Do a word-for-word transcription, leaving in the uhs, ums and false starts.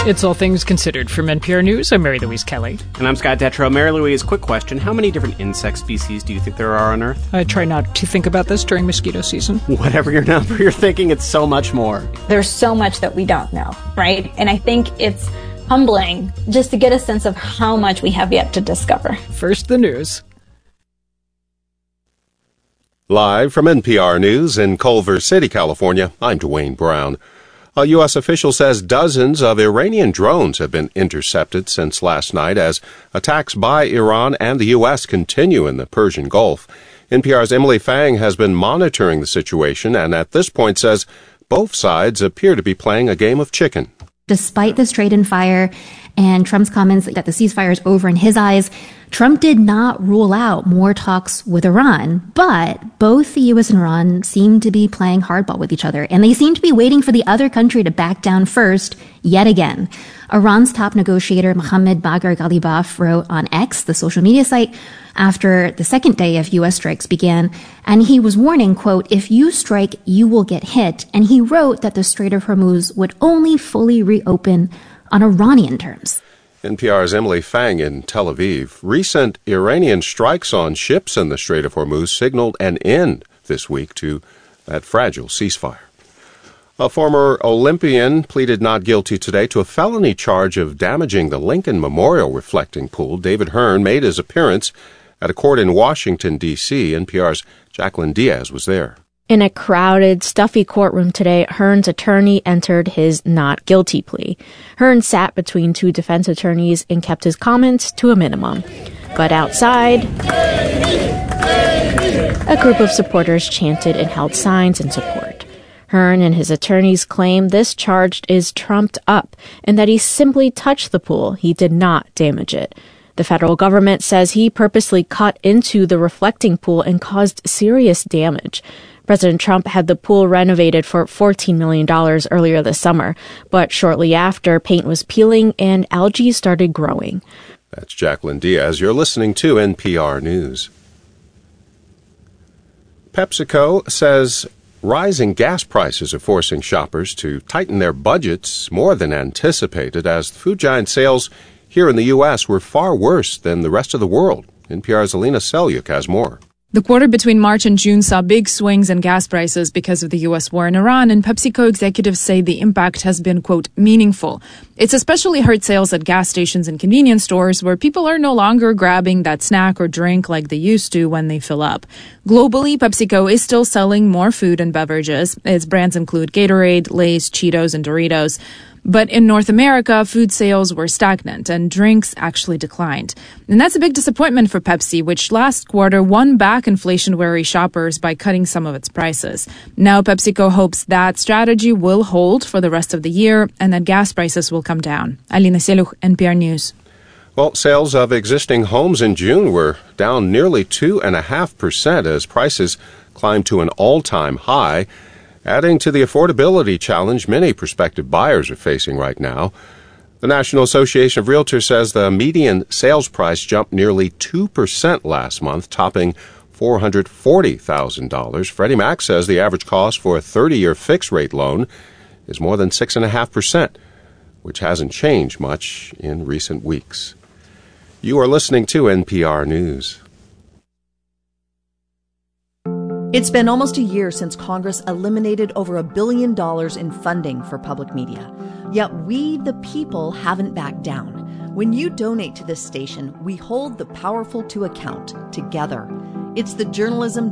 It's All Things Considered. From N P R News, I'm Mary Louise Kelly. And I'm Scott Detrow. Mary Louise, quick question. How many different insect species do you think there are on Earth? I try not to think about this during mosquito season. Whatever your number, you're thinking it's so much more. There's so much that we don't know, right? And I think it's humbling just to get a sense of how much we have yet to discover. First, the news. Live from N P R News in Culver City, California, I'm Dwayne Brown. A U S official says dozens of Iranian drones have been intercepted since last night as attacks by Iran and the U S continue in the Persian Gulf. N P R's Emily Fang has been monitoring the situation and at this point says both sides appear to be playing a game of chicken. Despite the straight-in fire and Trump's comments that the ceasefire is over in his eyes, Trump did not rule out more talks with Iran, but both the U S and Iran seem to be playing hardball with each other, and they seem to be waiting for the other country to back down first, yet again. Iran's top negotiator, Mohammad Bagher Ghalibaf, wrote on X, the social media site, after the second day of U S strikes began, and he was warning, quote, if you strike, you will get hit, and he wrote that the Strait of Hormuz would only fully reopen on Iranian terms. N P R's Emily Fang in Tel Aviv. Recent Iranian strikes on ships in the Strait of Hormuz signaled an end this week to that fragile ceasefire. A former Olympian pleaded not guilty today to a felony charge of damaging the Lincoln Memorial reflecting pool. David Hearn made his appearance at a court in Washington, D C N P R's Jacqueline Diaz was there. In a crowded, stuffy courtroom today, Hearn's attorney entered his not guilty plea. Hearn sat between two defense attorneys and kept his comments to a minimum. But outside, a group of supporters chanted and held signs in support. Hearn and his attorneys claim this charge is trumped up and that he simply touched the pool. He did not damage it. The federal government says he purposely cut into the reflecting pool and caused serious damage. President Trump had the pool renovated for fourteen million dollars earlier this summer, but shortly after, paint was peeling and algae started growing. That's Jacqueline Diaz. You're listening to N P R News. PepsiCo says rising gas prices are forcing shoppers to tighten their budgets more than anticipated as the food giant sales here in the U S were far worse than the rest of the world. N P R's Alina Selyuk has more. The quarter between March and June saw big swings in gas prices because of the U S war in Iran, and PepsiCo executives say the impact has been, quote, meaningful. It's especially hurt sales at gas stations and convenience stores where people are no longer grabbing that snack or drink like they used to when they fill up. Globally, PepsiCo is still selling more food and beverages. Its brands include Gatorade, Lay's, Cheetos, and Doritos. But in North America, food sales were stagnant and drinks actually declined. And that's a big disappointment for Pepsi, which last quarter won back inflation-wary shoppers by cutting some of its prices. Now PepsiCo hopes that strategy will hold for the rest of the year and that gas prices will come down. Alina Selyuk, N P R News. Well, sales of existing homes in June were down nearly two point five percent as prices climbed to an all-time high, adding to the affordability challenge many prospective buyers are facing right now. The National Association of Realtors says the median sales price jumped nearly two percent last month, topping four hundred forty thousand dollars. Freddie Mac says the average cost for a thirty-year fixed-rate loan is more than six point five percent, which hasn't changed much in recent weeks. You are listening to N P R News. It's been almost a year since Congress eliminated over a billion dollars in funding for public media. Yet we, the people, haven't backed down. When you donate to this station, we hold the powerful to account together. It's the journalism